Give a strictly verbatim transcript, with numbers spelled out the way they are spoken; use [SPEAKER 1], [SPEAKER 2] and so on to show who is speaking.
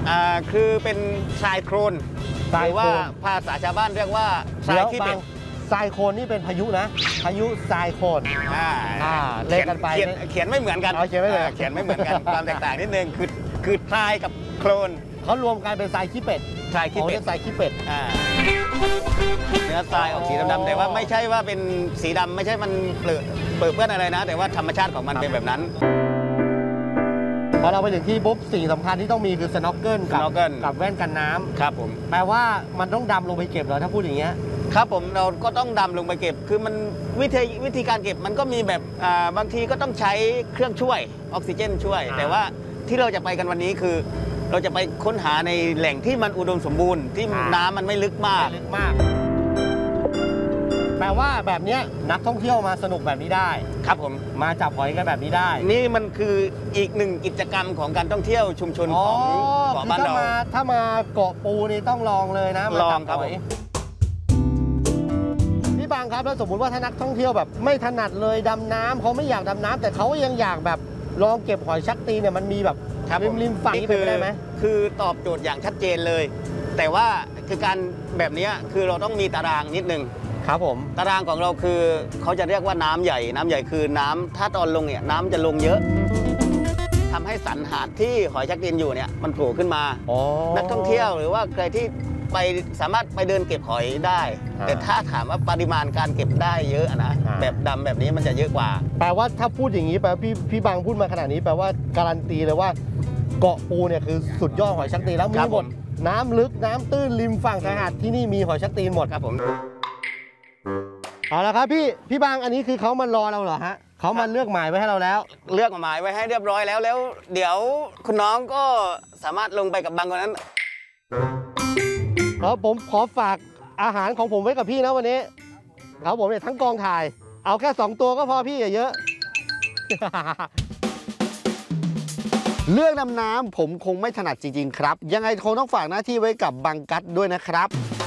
[SPEAKER 1] อ่าคือเป็นทรายโครนหรือว่าภาษาชาวบ้านเรียกว่าทรายขี้เป็ด
[SPEAKER 2] ทรายโคลนนี่เป็นพายุนะพายุทรายโคลน
[SPEAKER 1] อ่า
[SPEAKER 2] อ่าเล่นกันไป
[SPEAKER 1] เขียนเขียนไม่เหมือนกัน
[SPEAKER 2] เขียนไม่เหมือน
[SPEAKER 1] เขียนไม่เหมือนกันความแตกต่างนิดนึงคือคือทรายกับโคลน
[SPEAKER 2] เขารวมกันเป็นทรายขี้เป็ด
[SPEAKER 1] ทรายขี้เป็ด
[SPEAKER 2] ทรายขี้เป็ด
[SPEAKER 1] อ่าเนื้อทรายออกสีดำๆแต่ว่าไม่ใช่ว่าเป็นสีดำไม่ใช่มันเปลือกเปลือกเปื้อนอะไรนะแต่ว่าธรรมชาติของมันเป็นแบบนั้น
[SPEAKER 2] พอเราไปถึงที่ปุ๊บสิ่งสำคัญที่ต้องมีคือสโนว์เกิลกับกับแว่นกันน้ำ
[SPEAKER 1] ครับผม
[SPEAKER 2] แปลว่ามันต้องดำลงไปเก็บเหรอถ้าพูดอย่างเงี้ย
[SPEAKER 1] ครับผมเราก็ต้องดำลงไปเก็บคือมันวิธีวิธีการเก็บมันก็มีแบบอ่าบางทีก็ต้องใช้เครื่องช่วยออกซิเจนช่วยแต่ว่าที่เราจะไปกันวันนี้คือเราจะไปค้นหาในแหล่งที่มันอุดมสมบูรณ์ที่น้ำมันไม่ลึกมาก
[SPEAKER 2] ลึกมากแปลว่าแบบนี้นักท่องเที่ยวมาสนุกแบบนี้ได้
[SPEAKER 1] ครับผม
[SPEAKER 2] มาจับหอยกันแบบนี้ได้
[SPEAKER 1] นี่มันคืออีกหนึ่งกิจกรรมของการท่องเที่ยวชุมชนของเกาะบ้านเรา
[SPEAKER 2] ถ้ามาเกาะปูนี่ต้องลองเลยนะ
[SPEAKER 1] ลองครับ
[SPEAKER 2] พี่บางครับแล้วสมมุติว่าถ้านักท่องเที่ยวแบบไม่ถนัดเลยดำน้ำเขาไม่อยากดำน้ำแต่เขายังอยากแบบลองเก็บหอยชักตีเนี่ยมันมีแบบริมริมฝั่งนี่เป็นไปได้ไหม
[SPEAKER 1] คือตอบโจทย์อย่างชัดเจนเลยแต่ว่าคือการแบบนี้คือเราต้องมีตารางนิดนึง
[SPEAKER 2] ครับผม
[SPEAKER 1] ตารางของเราคือเขาจะเรียกว่าน้ำใหญ่น้ำใหญ่คือน้ำถ้าตอนลงเนี่ยน้ำจะลงเยอะทำให้สันหาดที่หอยชักตีนอยู่เนี่ยมันโผล่ขึ้นมานักท่องเที่ยวหรือว่าใครที่ไปสามารถไปเดินเก็บหอยได้แต่ถ้าถามว่าปริมาณการเก็บได้เยอะนะแบบดำแบบนี้มันจะเยอะกว่า
[SPEAKER 2] แปลว่าถ้าพูดอย่างนี้แปลพี่พี่บางพูดมาขนาดนี้แปลว่าการันตีเลยว่าเกาะปูเนี่ยคือสุดยอดหอยชักตีนแล้วมีหมดน้ำลึกน้ำตื้นริมฝั่งชายหาดที่นี่มีหอยชักตีนหมด
[SPEAKER 1] ครับผม
[SPEAKER 2] เอาละครับพี่พี่บางอันนี้คือเขามารอเราเหรอฮะเขามาเลือกหมายไว้ให้เราแล้ว
[SPEAKER 1] เลือกหมายไว้ให้เรียบร้อยแล้วแล้วเดี๋ยวคุณน้องก็สามารถลงไปกับบางคนนั้น
[SPEAKER 2] ครับผมขอฝากอาหารของผมไว้กับพี่นะวันนี้ครับผมเนี่ยทั้งกองถ่ายเอาแค่สองตัวก็พอพี่อย่าเยอะเรื่องดำน้ำผมคงไม่ถนัดจริงๆครับยังไงคงต้องฝากหน้าที่ไว้กับบังกัสด้วยนะครับ